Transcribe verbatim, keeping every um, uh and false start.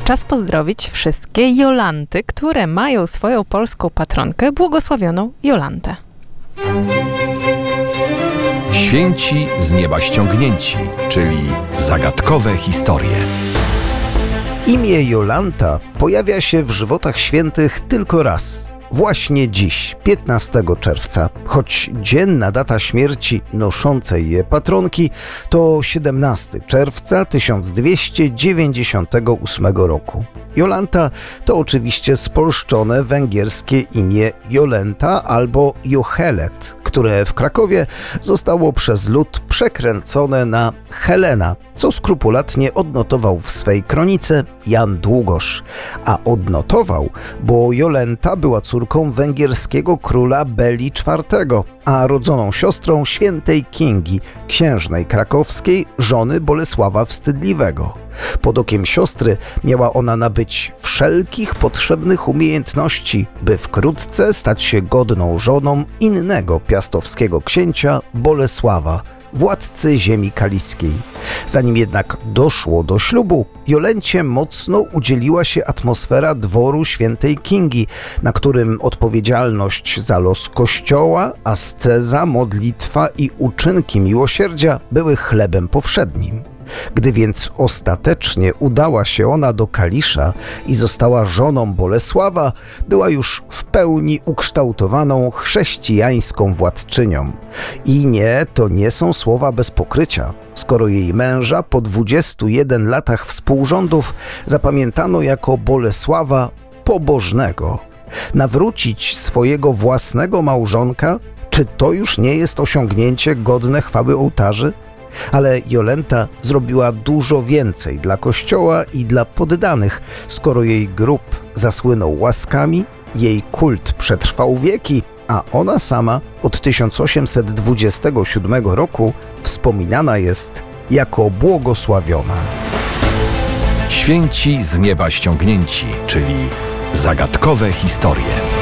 Czas pozdrowić wszystkie Jolanty, które mają swoją polską patronkę, błogosławioną Jolantę. Święci z nieba ściągnięci, czyli zagadkowe historie. Imię Jolanta pojawia się w żywotach świętych tylko raz. Właśnie dziś, piętnastego czerwca, choć dzienna data śmierci noszącej je patronki to siedemnastego czerwca tysiąc dwieście dziewięćdziesiątego ósmego roku. Jolanta to oczywiście spolszczone węgierskie imię Jolenta albo Jochelet, które w Krakowie zostało przez lud przekręcone na Helena, co skrupulatnie odnotował w swej kronice Jan Długosz. A odnotował, bo Jolenta była córką węgierskiego króla Beli czwartego, a rodzoną siostrą świętej Kingi, księżnej krakowskiej, żony Bolesława Wstydliwego. Pod okiem siostry miała ona nabyć wszelkich potrzebnych umiejętności, by wkrótce stać się godną żoną innego piastowskiego księcia, Bolesława, władcy ziemi kaliskiej. Zanim jednak doszło do ślubu, Jolencie mocno udzieliła się atmosfera dworu świętej Kingi, na którym odpowiedzialność za los kościoła, asceza, modlitwa i uczynki miłosierdzia były chlebem powszednim. Gdy więc ostatecznie udała się ona do Kalisza i została żoną Bolesława, była już w pełni ukształtowaną chrześcijańską władczynią. I nie, to nie są słowa bez pokrycia, skoro jej męża po dwudziestu jeden latach współrządów zapamiętano jako Bolesława pobożnego. Nawrócić swojego własnego małżonka? Czy to już nie jest osiągnięcie godne chwały ołtarzy? Ale Jolenta zrobiła dużo więcej dla Kościoła i dla poddanych, skoro jej grób zasłynął łaskami, jej kult przetrwał wieki, a ona sama od tysiąc osiemset dwudziestego siódmego roku wspominana jest jako błogosławiona. Święci z nieba ściągnięci, czyli zagadkowe historie.